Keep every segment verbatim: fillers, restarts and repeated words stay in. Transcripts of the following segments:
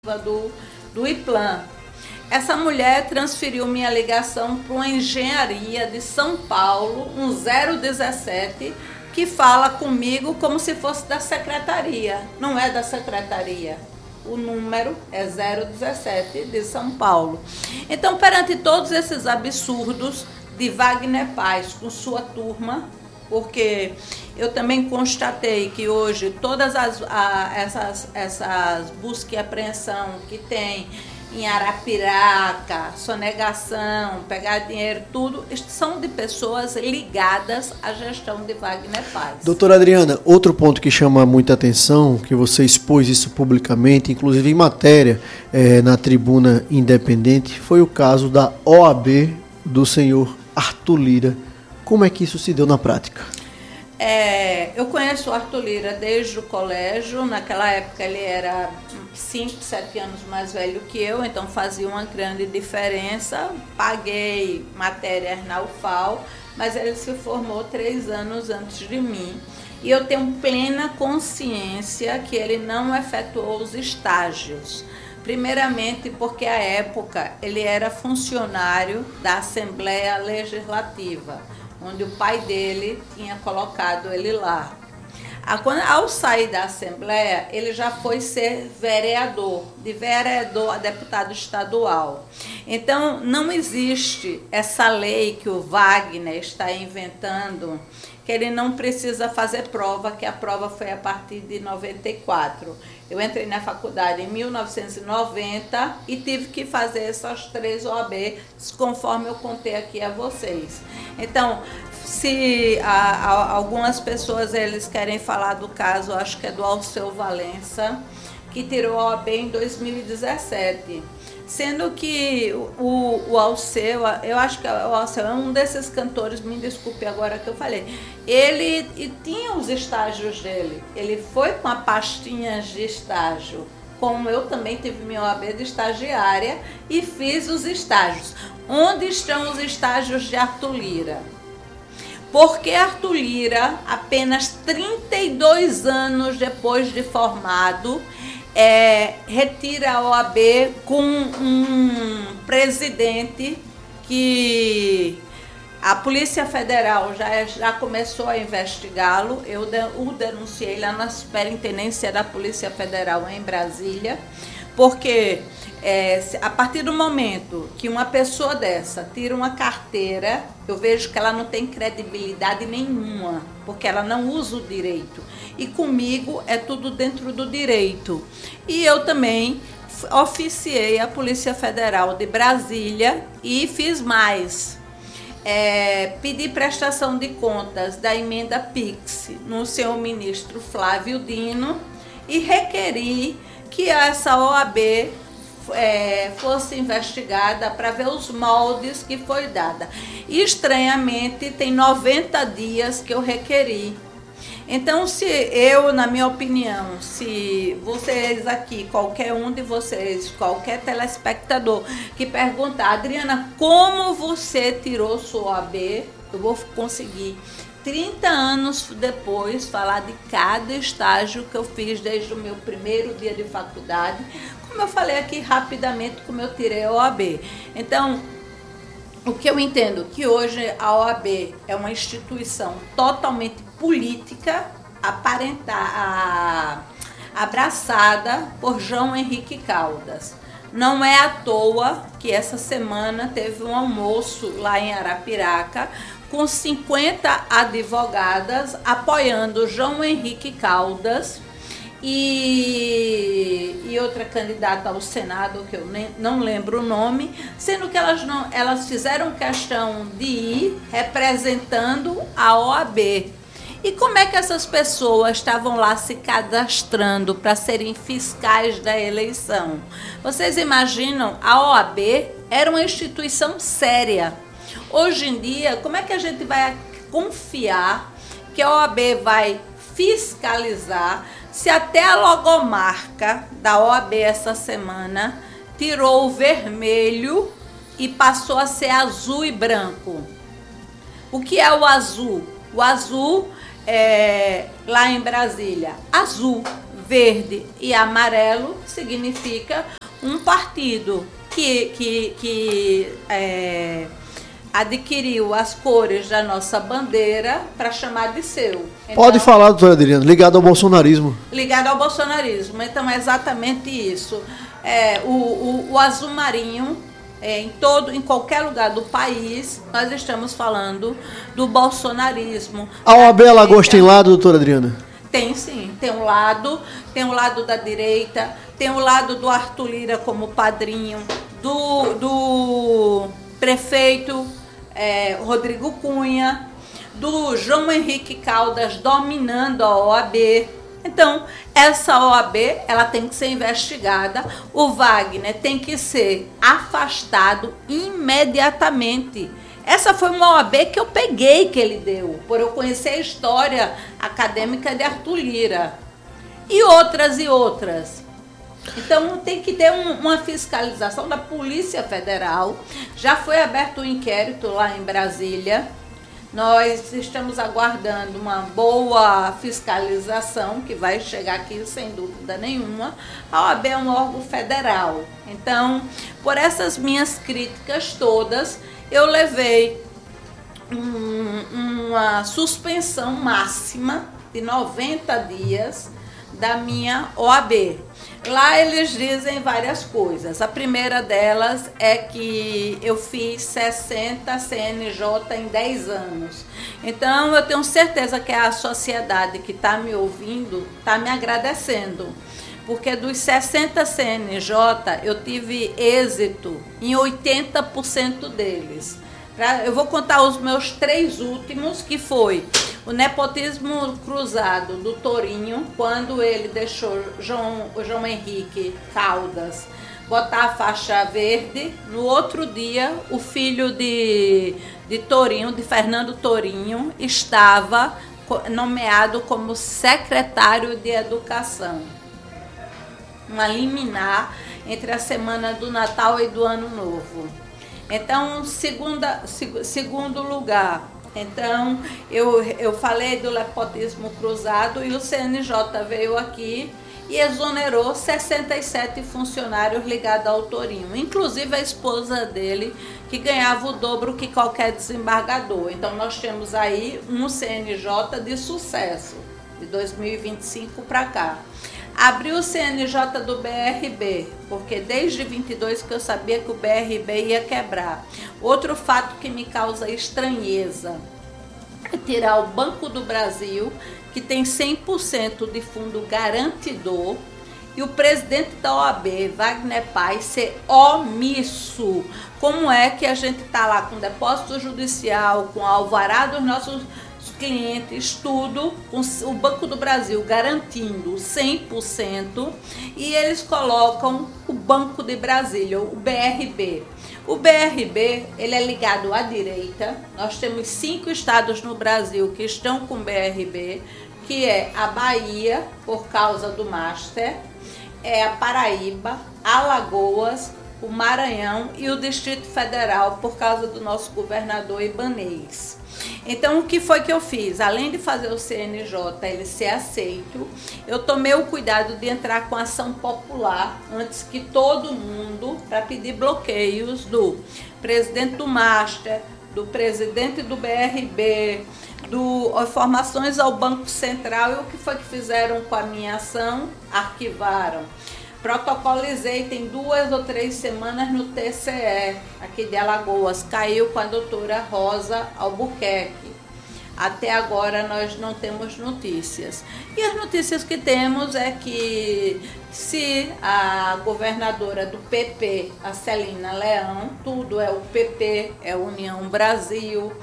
do, do IPLAN. Essa mulher transferiu minha ligação para uma engenharia de São Paulo, um zero dezessete, que fala comigo como se fosse da secretaria. Não é da secretaria. O número é zero dezessete de São Paulo. Então, perante todos esses absurdos de Wagner Paz com sua turma, porque eu também constatei que hoje todas as a, essas, essas busca e apreensão que tem em Arapiraca, sonegação, pegar dinheiro, tudo, são de pessoas ligadas à gestão de Wagner Paz. Doutora Adriana, outro ponto que chama muita atenção, que você expôs isso publicamente, inclusive em matéria é, na Tribuna Independente, foi o caso da O A B do senhor Arthur Lira. Como é que isso se deu na prática? É, eu conheço o Arthur Lira desde o colégio. Naquela época ele era cinco, sete anos mais velho que eu, então fazia uma grande diferença. Paguei matérias na U F A L, mas ele se formou três anos antes de mim. E eu tenho plena consciência que ele não efetuou os estágios. Primeiramente porque, à época, ele era funcionário da Assembleia Legislativa, onde o pai dele tinha colocado ele lá. Ao sair da Assembleia, ele já foi ser vereador, de vereador a deputado estadual. Então, não existe essa lei que o Wagner está inventando, que ele não precisa fazer prova, que a prova foi a partir de noventa e quatro. Eu entrei na faculdade em mil novecentos e noventa e tive que fazer essas três O A B, conforme eu contei aqui a vocês. Então, se a, a, algumas pessoas eles querem falar do caso, acho que é do Alceu Valença, que tirou a O A B em dois mil e dezessete. Sendo que o, o Alceu, eu acho que o Alceu é um desses cantores, me desculpe agora que eu falei, ele e tinha os estágios dele, ele foi com a pastinha de estágio, como eu também tive minha O A B de estagiária e fiz os estágios. Onde estão os estágios de Arthur Lira? Porque Arthur Lira, apenas trinta e dois anos depois de formado, É, retira a O A B com um presidente que a Polícia Federal já, já começou a investigá-lo. Eu de, o denunciei lá na Superintendência da Polícia Federal em Brasília, porque é, a partir do momento que uma pessoa dessa tira uma carteira, eu vejo que ela não tem credibilidade nenhuma, porque ela não usa o direito. E comigo é tudo dentro do direito. E eu também oficiei a Polícia Federal de Brasília e fiz mais. É, pedi prestação de contas da emenda Pix no senhor ministro Flávio Dino e requeri que essa O A B É, fosse investigada para ver os moldes que foi dada. E, estranhamente, tem noventa dias que eu requeri. Então, se eu, na minha opinião, se vocês aqui, qualquer um de vocês, qualquer telespectador que perguntar, Adriana, como você tirou sua O A B, eu vou conseguir trinta anos depois falar de cada estágio que eu fiz desde o meu primeiro dia de faculdade, como eu falei aqui rapidamente, como eu tirei a O A B. Então, o que eu entendo que hoje a O A B é uma instituição totalmente política, aparentar, a, abraçada por João Henrique Caldas. Não é à toa que essa semana teve um almoço lá em Arapiraca com cinquenta advogadas apoiando João Henrique Caldas e, e outra candidata ao Senado, que eu nem, não lembro o nome, sendo que elas, não, elas fizeram questão de ir representando a O A B. E como é que essas pessoas estavam lá se cadastrando para serem fiscais da eleição? Vocês imaginam, a O A B era uma instituição séria. Hoje em dia, como é que a gente vai confiar que a O A B vai fiscalizar se até a logomarca da O A B essa semana tirou o vermelho e passou a ser azul e branco? O que é o azul? O azul, é, lá em Brasília, azul, verde e amarelo significa um partido que, que, que é, adquiriu as cores da nossa bandeira para chamar de seu. Então, pode falar, doutora Adriana, ligado ao bolsonarismo. Ligado ao bolsonarismo. Então é exatamente isso. É, o, o, o azul marinho, é, em, todo, em qualquer lugar do país, nós estamos falando do bolsonarismo. A O A B Alagoas tem lado, doutora Adriana? Tem sim, tem um lado, tem o lado da direita, tem o lado do Arthur Lira como padrinho, do, do prefeito é, Rodrigo Cunha, do João Henrique Caldas dominando a O A B. Então, essa O A B, ela tem que ser investigada, o Wagner tem que ser afastado imediatamente. Essa foi uma O A B que eu peguei que ele deu, por eu conhecer a história acadêmica de Arthur Lira. E outras e outras. Então tem que ter um, uma fiscalização da Polícia Federal. Já foi aberto um inquérito lá em Brasília. Nós estamos aguardando uma boa fiscalização, que vai chegar aqui sem dúvida nenhuma. A O A B é um órgão federal. Então, por essas minhas críticas todas, eu levei um, uma suspensão máxima de noventa dias da minha O A B. Lá eles dizem várias coisas. A primeira delas é que eu fiz sessenta C N J em dez anos. Então eu tenho certeza que a sociedade que está me ouvindo está me agradecendo. Porque dos sessenta C N J eu tive êxito em oitenta por cento deles. Eu vou contar os meus três últimos, que foi o nepotismo cruzado do Torinho, quando ele deixou João, João Henrique Caldas botar a faixa verde. No outro dia, o filho de, de Torinho, de Fernando Torinho, estava nomeado como secretário de Educação. Uma liminar entre a semana do Natal e do Ano Novo. Então, segunda, seg, segundo lugar, então eu, eu falei do nepotismo cruzado e o C N J veio aqui e exonerou sessenta e sete funcionários ligados ao Torinho, inclusive a esposa dele, que ganhava o dobro que qualquer desembargador. Então nós temos aí um C N J de sucesso, de dois mil e vinte e cinco para cá. Abri o C N J do B R B, porque desde vinte e dois que eu sabia que o B R B ia quebrar. Outro fato que me causa estranheza é tirar o Banco do Brasil, que tem cem por cento de fundo garantidor, e o presidente da O A B, Wagner Paz, ser omisso. Como é que a gente está lá com depósito judicial, com alvará dos nossos clientes, tudo, com o Banco do Brasil garantindo cem por cento, e eles colocam o Banco de Brasília, o B R B. O B R B, ele é ligado à direita. Nós temos cinco estados no Brasil que estão com B R B, que é a Bahia, por causa do Master, é a Paraíba, Alagoas, o Maranhão e o Distrito Federal, por causa do nosso governador Ibanez. Então, o que foi que eu fiz? Além de fazer o C N J ele ser aceito, eu tomei o cuidado de entrar com ação popular antes que todo mundo, para pedir bloqueios do presidente do Master, do presidente do B R B, do informações ao Banco Central. E o que foi que fizeram com a minha ação? Arquivaram. Protocolizei, tem duas ou três semanas no T C E, aqui de Alagoas, caiu com a doutora Rosa Albuquerque. Até agora nós não temos notícias. E as notícias que temos é que se a governadora do P P, a Celina Leão, tudo é o P P, é União Brasil,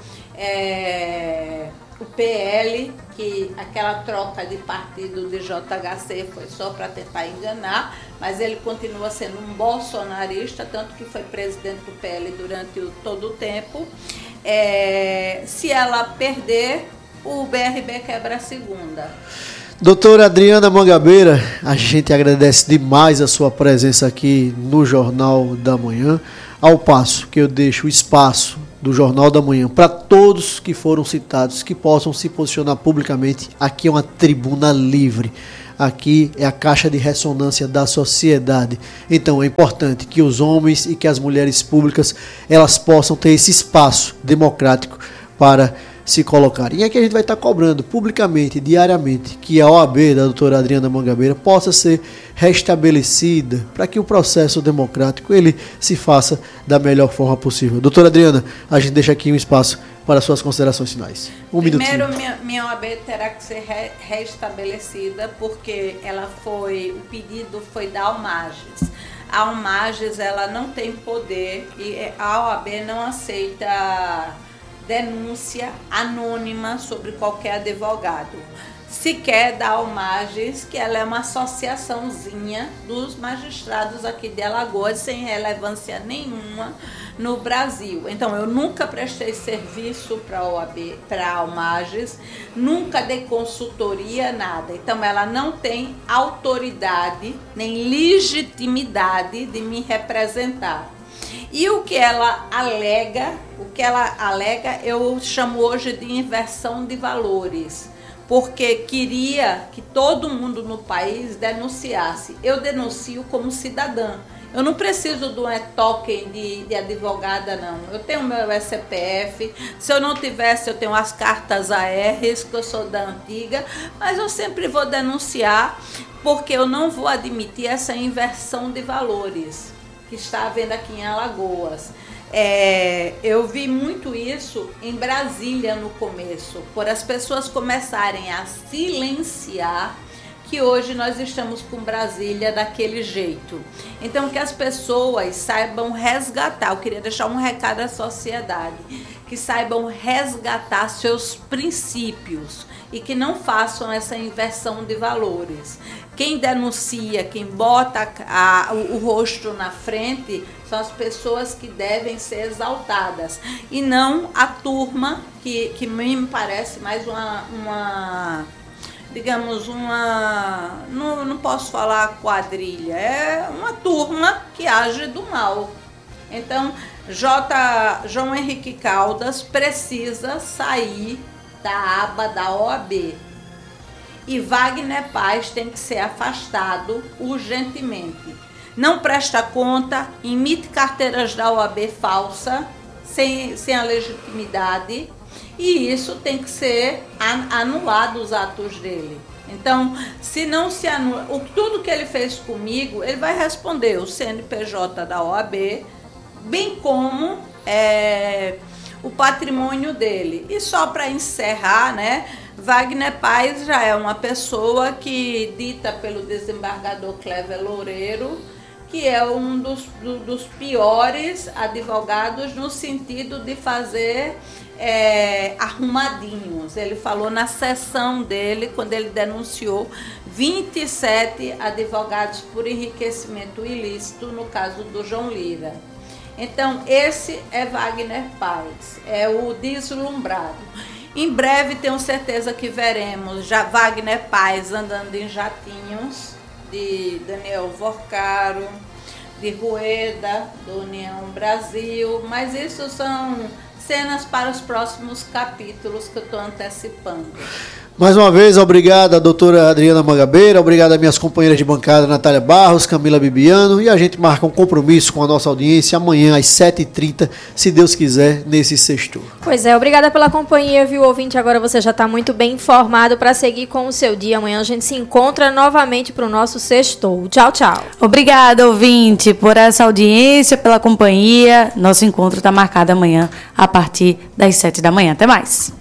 é o P L, que aquela troca de partido de J H C foi só para tentar enganar, mas ele continua sendo um bolsonarista, tanto que foi presidente do P L durante o, todo o tempo. É, se ela perder, o B R B quebra a segunda. Doutora Adriana Mangabeira, a gente agradece demais a sua presença aqui no Jornal da Manhã, ao passo que eu deixo o espaço do Jornal da Manhã para todos que foram citados, que possam se posicionar publicamente. Aqui é uma tribuna livre. aqui é a caixa de ressonância da sociedade. Então é importante que os homens e que as mulheres públicas elas possam ter esse espaço democrático para se colocar. E aqui a gente vai estar cobrando publicamente, diariamente, que a O A B da doutora Adriana Mangabeira possa ser restabelecida para que o processo democrático ele se faça da melhor forma possível. Doutora Adriana, a gente deixa aqui um espaço para suas considerações finais. Um Primeiro, minutinho. minha, minha O A B terá que ser re, restabelecida porque ela foi, o pedido foi da Almages. A Almages ela não tem poder e a O A B não aceita denúncia anônima sobre qualquer advogado. Sequer da Almages, que ela é uma associaçãozinha dos magistrados aqui de Alagoas, sem relevância nenhuma no Brasil. Então, eu nunca prestei serviço para a O A B, para a Almages, nunca dei consultoria, nada. Então, ela não tem autoridade nem legitimidade de me representar. E o que ela alega, o que ela alega, eu chamo hoje de inversão de valores, porque queria que todo mundo no país denunciasse. Eu denuncio como cidadã. Eu não preciso de um token de, de advogada, não. Eu tenho meu C P F. Se eu não tivesse, eu tenho as cartas A Rs, que eu sou da antiga, mas eu sempre vou denunciar, porque eu não vou admitir essa inversão de valores que está havendo aqui em Alagoas. É, eu vi muito isso em Brasília no começo, por as pessoas começarem a silenciar que hoje nós estamos com Brasília daquele jeito. Então, que as pessoas saibam resgatar, eu queria deixar um recado à sociedade, que saibam resgatar seus princípios e que não façam essa inversão de valores. Quem denuncia, quem bota a, o, o rosto na frente, são as pessoas que devem ser exaltadas. E não a turma, que, que me parece mais uma, uma digamos, uma... Não, não posso falar quadrilha, é uma turma que age do mal. Então, J, João Henrique Caldas precisa sair da aba da O A B. E Wagner Paz tem que ser afastado urgentemente. Não presta conta, emite carteiras da O A B falsa, sem, sem a legitimidade, e isso tem que ser anulado, os atos dele. Então, se não se anula, o, tudo que ele fez comigo, ele vai responder o C N P J da O A B, bem como é, o patrimônio dele. E só para encerrar, né? Wagner Paz já é uma pessoa que, dita pelo desembargador Clever Loureiro, que é um dos, do, dos piores advogados no sentido de fazer é, arrumadinhos. Ele falou na sessão dele, quando ele denunciou vinte e sete advogados por enriquecimento ilícito, no caso do João Lira. Então, esse é Wagner Paz, é o deslumbrado. Em breve, tenho certeza que veremos já Wagner Paz andando em jatinhos, de Daniel Vorcaro, de Rueda, do União Brasil, mas isso são cenas para os próximos capítulos que eu estou antecipando. Mais uma vez, obrigado a doutora Adriana Mangabeira, obrigado a minhas companheiras de bancada Natália Barros, Camila Bibiano, e a gente marca um compromisso com a nossa audiência amanhã às sete e trinta, se Deus quiser, nesse sexto. Pois é, obrigada pela companhia, viu, ouvinte? Agora você já está muito bem informado para seguir com o seu dia. Amanhã a gente se encontra novamente para o nosso sextou. Tchau, tchau. Obrigada, ouvinte, por essa audiência, pela companhia. Nosso encontro está marcado amanhã a partir das sete da manhã. Até mais.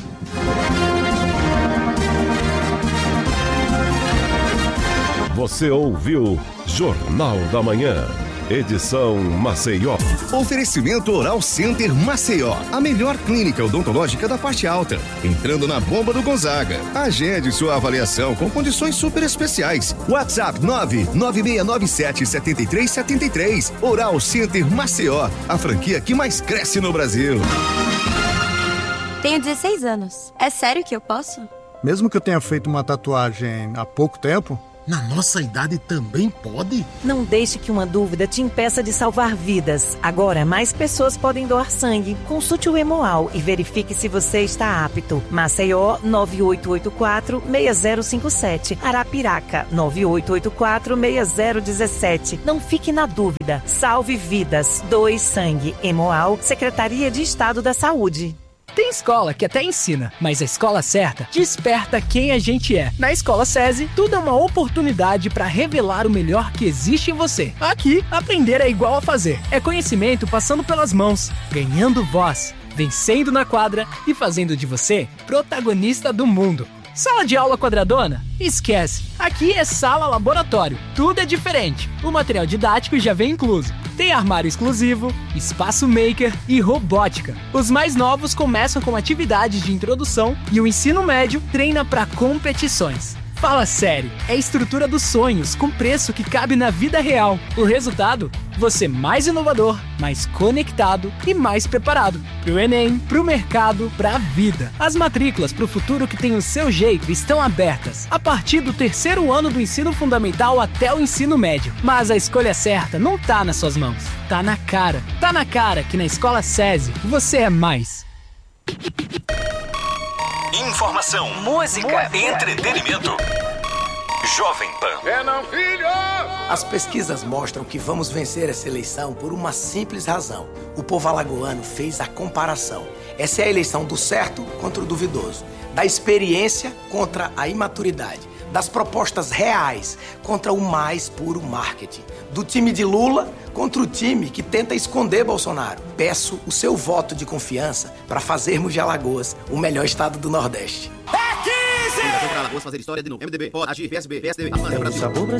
Você ouviu Jornal da Manhã, edição Maceió. Oferecimento Oral Center Maceió, a melhor clínica odontológica da parte alta. Entrando na bomba do Gonzaga. Agende sua avaliação com condições super especiais. WhatsApp nove nove seis nove sete sete três sete três. Oral Center Maceió, a franquia que mais cresce no Brasil. Tenho dezesseis anos. É sério que eu posso? Mesmo que eu tenha feito uma tatuagem há pouco tempo, Na nossa idade também pode? Não deixe que uma dúvida te impeça de salvar vidas. Agora, mais pessoas podem doar sangue. Consulte o Hemoal e verifique se você está apto. Maceió, nove oito oito quatro, seis zero cinco sete. Arapiraca, nove oito oito quatro, seis zero um sete. Não fique na dúvida. Salve vidas. Doe sangue. Hemoal, Secretaria de Estado da Saúde. Tem escola que até ensina, mas a escola certa desperta quem a gente é. Na Escola SESI, tudo é uma oportunidade para revelar o melhor que existe em você. Aqui, aprender é igual a fazer. É conhecimento passando pelas mãos, ganhando voz, vencendo na quadra e fazendo de você protagonista do mundo. Sala de aula quadradona? Esquece. Aqui é sala laboratório. Tudo é diferente. O material didático já vem incluso. Tem armário exclusivo, espaço maker e robótica. Os mais novos começam com atividades de introdução e o ensino médio treina para competições. Fala sério, é a estrutura dos sonhos com preço que cabe na vida real. O resultado? Você mais inovador, mais conectado e mais preparado. Pro Enem, pro mercado, pra vida. As matrículas pro futuro que tem o seu jeito estão abertas. A partir do terceiro ano do ensino fundamental até o ensino médio. Mas a escolha certa não tá nas suas mãos. Tá na cara. Tá na cara que na Escola SESI você é mais. Informação, música, entretenimento. Jovem Pan. É não, filho! As pesquisas mostram que vamos vencer essa eleição por uma simples razão. O povo alagoano fez a comparação. Essa é a eleição do certo contra o duvidoso, da experiência contra a imaturidade, das propostas reais contra o mais puro marketing, do time de Lula contra o time que tenta esconder Bolsonaro. Peço o seu voto de confiança para fazermos de Alagoas o melhor estado do Nordeste. É quinze! Alagoas fazer história de novo. M D B, pode agir, P S B, P S D B, Brasil.